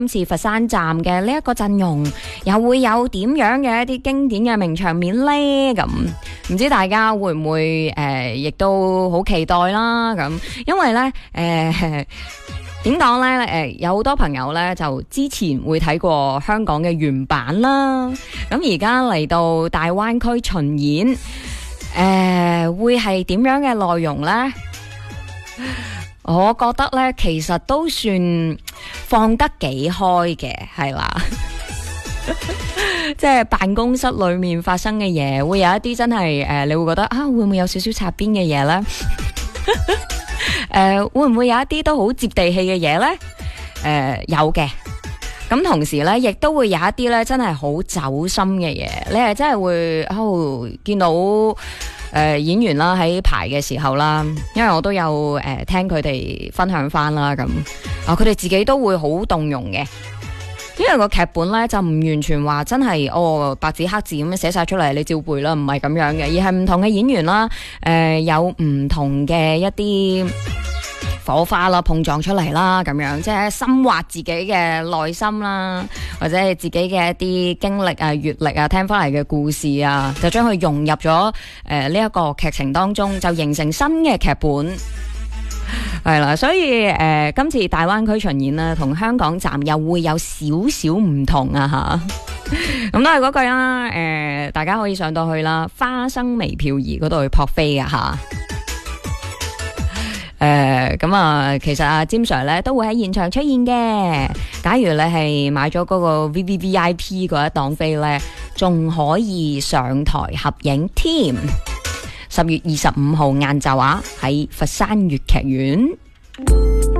今次佛山站嘅呢一個陣容又會有點樣嘅一啲經典嘅名場面呢？咁唔知大家會唔會亦都好期待啦？咁因為呢，點講呢？有好多朋友呢，就之前會睇過香港嘅原版啦，咁而家嚟到大灣區巡演，會係點樣嘅內容呢？我覺得咧，其實都算放得幾開嘅，係啦。即係辦公室裏面發生嘅嘢，會有一啲真係你會覺得啊，會唔會有少少擦邊嘅嘢呢？會唔會有一啲都好接地氣嘅嘢呢？有嘅。咁同時咧，亦都會有一啲咧，真係好走心嘅嘢。你係真係會見到演員啦，喺排嘅時候啦，因為我都有聽佢哋分享翻啦，咁佢哋自己都會好動容嘅。因為個劇本咧就唔完全話真係白紙黑字咁樣寫晒出嚟，你照背啦，唔係咁樣嘅，而係唔同嘅演員啦，有唔同嘅一啲火花啦，碰撞出嚟啦，咁樣即係深挖自己嘅內心啦，或者係自己嘅一啲經歷啊、閱歷啊、聽翻嚟嘅故事啊，就將佢融入咗呢一個劇情當中，就形成新嘅劇本。係啦，所以今次大灣區巡演呢，同香港站又會有少少唔同啊吓。咁都係嗰句啦，大家可以上到去啦，花生微漂移嗰度去撲飛啊吓。咁啊，其實阿詹 Sir 咧都會喺現場出現嘅。假如你係買咗嗰個 VVVIP 嗰一檔飛咧，仲可以上台合影添。10月25號晏晝啊，喺佛山粵劇院。